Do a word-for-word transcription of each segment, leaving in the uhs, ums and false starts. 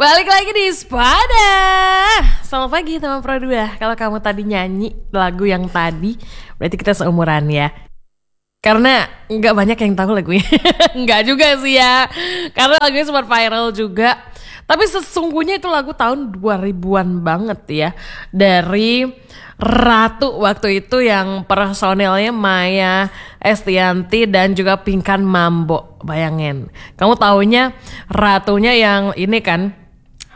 Balik lagi di Spada. Selamat pagi teman Pro dua. Kalau kamu tadi nyanyi lagu yang tadi, berarti kita seumuran ya. Karena nggak banyak yang tahu lagunya. Nggak juga sih ya. Karena lagunya sempat viral juga. Tapi sesungguhnya itu lagu tahun dua ribuan banget ya. Dari Ratu waktu itu yang personelnya Maya Estianty dan juga Pinkan Mambo. Bayangin. Kamu taunya Ratunya yang ini kan,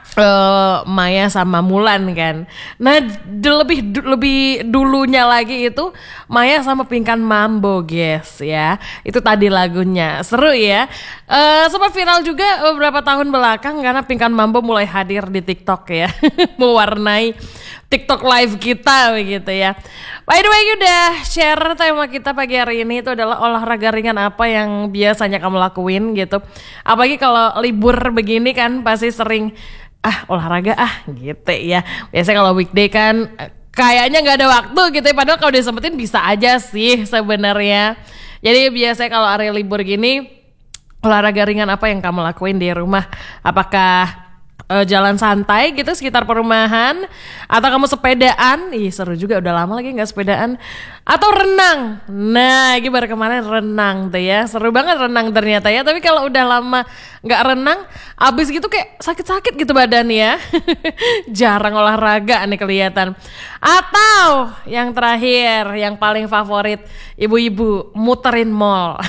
Uh, Maya sama Mulan kan. Nah d- lebih d- lebih dulunya lagi itu Maya sama Pinkan Mambo guys ya. Itu tadi lagunya seru ya. Uh, sempat viral juga beberapa tahun belakang karena Pinkan Mambo mulai hadir di TikTok ya. Mewarnai TikTok live kita begitu ya. By the way, udah share tema kita pagi hari ini itu adalah olahraga ringan apa yang biasanya kamu lakuin gitu. Apalagi kalau libur begini kan pasti sering ah olahraga ah gitu ya. Biasanya kalau weekday kan kayaknya nggak ada waktu gitu ya. Padahal kalau disempetin bisa aja sih sebenarnya. Jadi biasanya kalau hari libur gini olahraga ringan apa yang kamu lakuin di rumah? Apakah uh, jalan santai gitu sekitar perumahan, atau kamu sepedaan? Ih seru juga, udah lama lagi nggak sepedaan. Atau renang. Nah ini baru kemarin renang tuh ya. Seru banget renang ternyata ya. Tapi kalau udah lama nggak renang, abis gitu kayak sakit-sakit gitu badan ya. Jarang olahraga nih kelihatan. Atau yang terakhir, yang paling favorit ibu-ibu, muterin mall.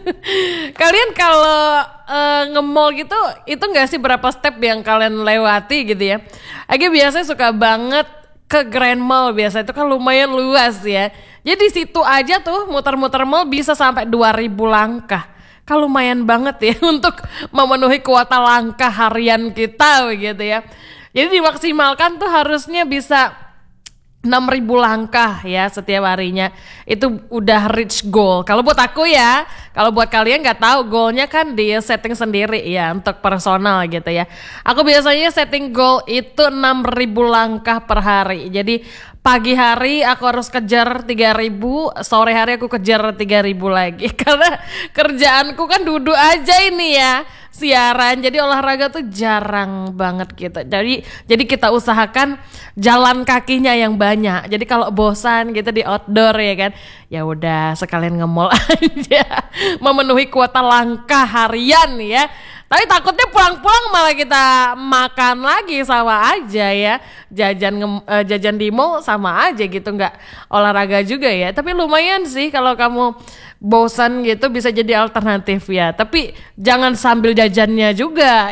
Kalian kalau uh, nge-mall gitu, itu nggak sih berapa step yang kalian lewati gitu ya? Aku biasanya suka banget ke Grand Mall, biasa itu kan lumayan luas ya. Jadi di situ aja tuh muter-muter mall bisa sampai dua ribu langkah. Kan lumayan banget ya untuk memenuhi kuota langkah harian kita begitu ya. Jadi dimaksimalkan tuh harusnya bisa enam ribu langkah ya setiap harinya. Itu udah reach goal. Kalau buat aku ya, kalau buat kalian nggak tahu, goalnya kan di setting sendiri ya untuk personal gitu ya. Aku biasanya setting goal itu enam ribu langkah per hari. Jadi pagi hari aku harus kejar tiga ribu, sore hari aku kejar tiga ribu lagi. Karena kerjaanku kan duduk aja ini ya, siaran. Jadi olahraga tuh jarang banget gitu. Jadi jadi kita usahakan jalan kakinya yang banyak. Jadi kalau bosan gitu di outdoor ya kan, ya udah sekalian nge-mall aja, memenuhi kuota langkah harian ya. Tapi takutnya pulang-pulang malah kita makan lagi, sama aja ya. Jajan nge, uh, jajan di mall sama aja gitu, nggak olahraga juga ya. Tapi lumayan sih kalau kamu bosan gitu bisa jadi alternatif ya. Tapi jangan sambil jajannya juga.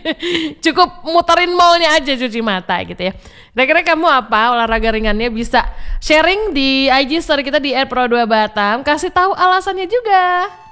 Cukup muterin mallnya aja, cuci mata gitu ya. Kira-kira kamu apa olahraga ringannya? Bisa sharing di I G story kita di et pro dua batam. Kasih tahu alasannya juga.